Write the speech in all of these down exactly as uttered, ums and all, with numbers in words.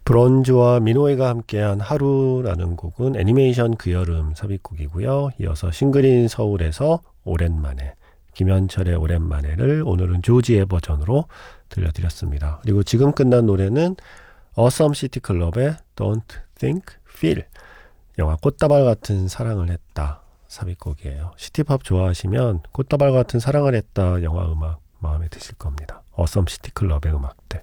브론즈와 민호이가 함께한 하루라는 곡은 애니메이션 그 여름 삽입곡이고요. 이어서 싱글인 서울에서 오랜만에, 김현철의 오랜만에를 오늘은 조지의 버전으로 들려드렸습니다. 그리고 지금 끝난 노래는 어썸 시티 클럽의 Don't Think Feel, 영화 꽃다발 같은 사랑을 했다 삽입곡이에요. 시티팝 좋아하시면 꽃다발 같은 사랑을 했다 영화 음악 마음에 드실 겁니다. 어썸 시티 클럽의 음악들.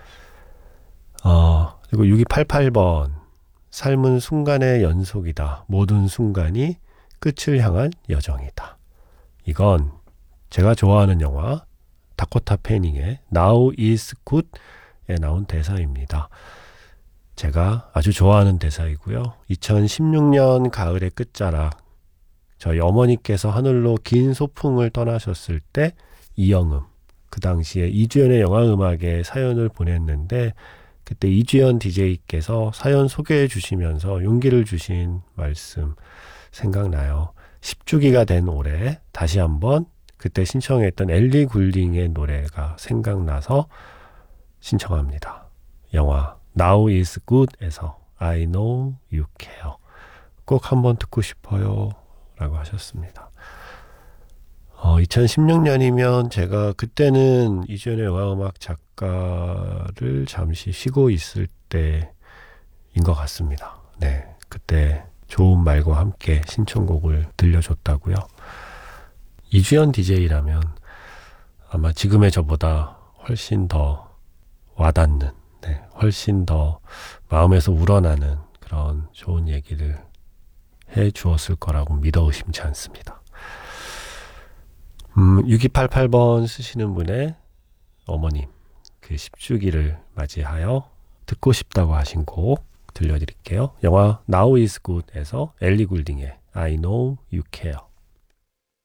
어, 그리고 육이팔팔 번, 삶은 순간의 연속이다. 모든 순간이 끝을 향한 여정이다. 이건 제가 좋아하는 영화 다코타 패닝의 Now is Good에 나온 대사입니다. 제가 아주 좋아하는 대사이고요. 이천십육 년 가을의 끝자락, 저희 어머니께서 하늘로 긴 소풍을 떠나셨을 때 이영음, 그 당시에 이주연의 영화음악에 사연을 보냈는데 그때 이주연 디제이께서 사연 소개해 주시면서 용기를 주신 말씀 생각나요. 십 주기가 된 올해 다시 한번 그때 신청했던 엘리 굴링의 노래가 생각나서 신청합니다. 영화 Now is Good에서 I know you care. 꼭 한번 듣고 싶어요 라고 하셨습니다. 어, 이천십육 년이면 제가 그때는 이주연의 영화음악 작가를 잠시 쉬고 있을 때인 것 같습니다. 네, 그때 좋은 말과 함께 신청곡을 들려줬다고요. 이주연 디제이라면 아마 지금의 저보다 훨씬 더 와닿는, 네, 훨씬 더 마음에서 우러나는 그런 좋은 얘기를 해 주었을 거라고 믿어 의심치 않습니다. 음, 육이팔팔 번 쓰시는 분의 어머님, 그 십 주기를 맞이하여 듣고 싶다고 하신 곡 들려드릴게요. 영화 Now is Good에서 엘리 굴딩의 I know you care.